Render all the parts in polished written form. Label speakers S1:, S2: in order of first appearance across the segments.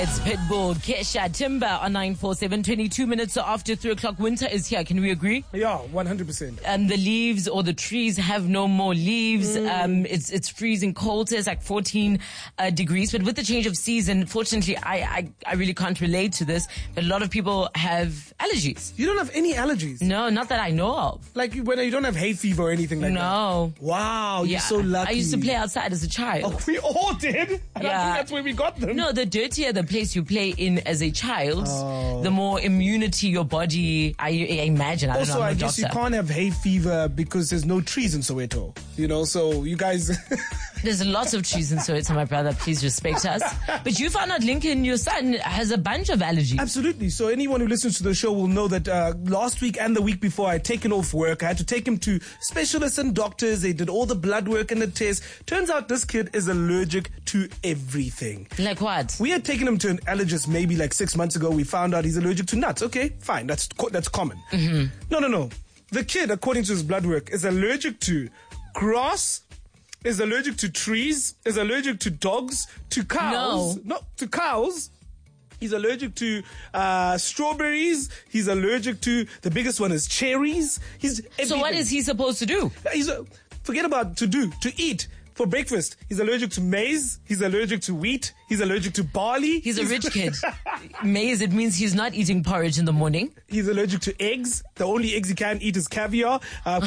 S1: It's Pitbull, Kesha, Timber on 947, 22 minutes after 3 o'clock. Winter is here. Can we agree?
S2: Yeah, 100%.
S1: And the leaves or the trees have no more leaves. It's freezing cold. So it's like 14 degrees. But with the change of season, fortunately, I really can't relate to this. But a lot of people have allergies.
S2: You don't have any allergies?
S1: No, not that I know of.
S2: Like when you don't have hay fever or anything like that?
S1: No.
S2: Wow, you're so lucky.
S1: I used to play outside as a child.
S2: Oh, we all did. And I think that's where we got them.
S1: No, the dirtier the place you play in as a child, the more immunity your body, I imagine. I don't know, I'm
S2: I
S1: a
S2: guess
S1: doctor.
S2: you can't have hay fever because there's no trees in Soweto. You know, so you guys...
S1: There's lots of trees in Soweto, my brother. Please respect us. But you found out Lincoln, your son, has a bunch of allergies.
S2: Absolutely. So anyone who listens to the show will know that last week and the week before I had taken off work. I had to take him to specialists and doctors. They did all the blood work and the tests. Turns out this kid is allergic to everything.
S1: Like what?
S2: We had taken him to an allergist maybe like 6 months ago. We found out he's allergic to nuts. Okay, fine. That's common. Mm-hmm. No. The kid, according to his blood work, is allergic to grass, is allergic to trees, is allergic to dogs, to cows. No, to cows. He's allergic to strawberries. He's allergic to, the biggest one is cherries. He's everything.
S1: So what is he supposed to do?
S2: Forget about to eat. For breakfast, he's allergic to maize, he's allergic to wheat, he's allergic to barley.
S1: He's a rich kid. Maize, it means he's not eating porridge in the morning.
S2: He's allergic to eggs. The only eggs he can eat is caviar. But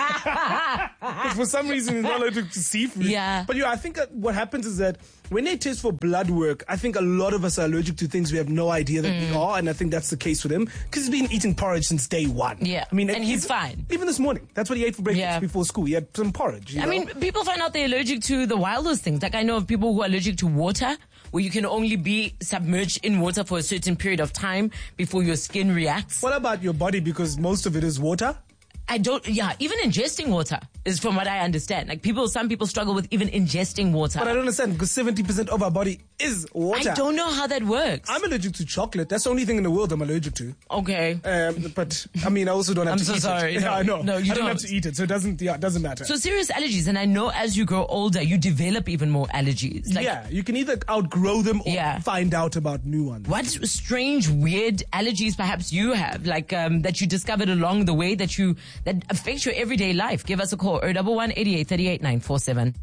S2: for some reason, he's not allergic to seafood.
S1: Yeah.
S2: But I think what happens is that when they test for blood work, I think a lot of us are allergic to things we have no idea that we are, and I think that's the case with him because he's been eating porridge since day one.
S1: Yeah,
S2: I mean,
S1: and he's fine.
S2: Even this morning, that's what he ate for breakfast before school. He had some porridge.
S1: I mean, people find out they're allergic to the wildest things. Like I know of people who are allergic to water, where you can only be submerged in water for a certain period of time before your skin reacts.
S2: What about your body? Because most of it is water.
S1: Even ingesting water is from what I understand. Like some people struggle with even ingesting water.
S2: But I don't understand because 70% of our body is water.
S1: I don't know how that works.
S2: I'm allergic to chocolate. That's the only thing in the world I'm allergic to.
S1: Okay.
S2: But I mean, I also don't have to eat it. I'm so sorry.
S1: No,
S2: I know.
S1: No, you
S2: I don't have to eat it, so it doesn't matter.
S1: So serious allergies, and I know as you grow older, you develop even more allergies.
S2: Like, you can either outgrow them or find out about new ones.
S1: What strange, weird allergies perhaps you have, like that you discovered along the way that affect your everyday life? Give us a call, 011 88 38 947.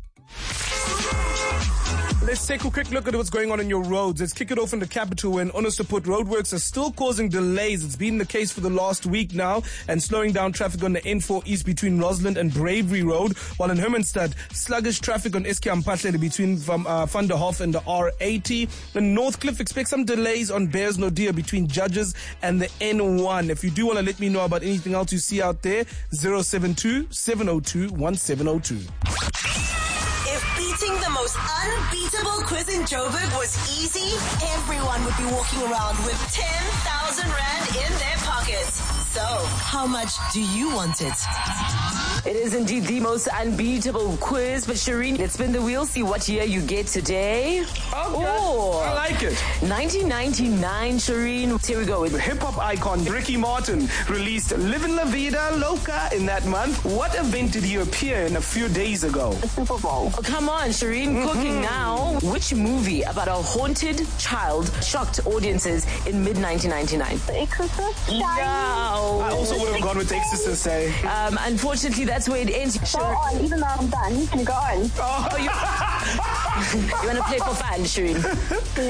S2: Let's take a quick look at what's going on in your roads. Let's kick it off in the capital when honest to put, roadworks are still causing delays. It's been the case for the last week now and slowing down traffic on the N4 East between Roseland and Bravery Road, while in Hermanstad, sluggish traffic on SK Mpahlele between Van der Hof and the R80. In Northcliffe, expect some delays on Bears Nodia between Judges and the N1. If you do want to let me know about anything else you see out there, 072-702-1702.
S3: Beating the most unbeatable quiz in Joburg was easy, everyone would be walking around with 10,000 Rand in their pockets. So, how much do you want it?
S1: It is indeed the most unbeatable quiz. But Shireen, let's spin the wheel, see what year you get today.
S2: Okay. Ooh. I like it.
S1: 1999, Shireen. Here we go.
S2: Hip-hop icon Ricky Martin released Livin' La Vida Loca in that month. What event did he appear in a few days ago?
S4: The Super Bowl.
S1: Oh, come on, Shireen. Cooking now. Which movie about a haunted child shocked audiences in mid-1999?
S4: The Exorcist.
S1: No.
S2: I also would have gone with The Exorcist, say.
S1: Unfortunately, that's where it ends.
S4: Go on, even though I'm done, you can go on.
S1: You want to play for fun, Shireen?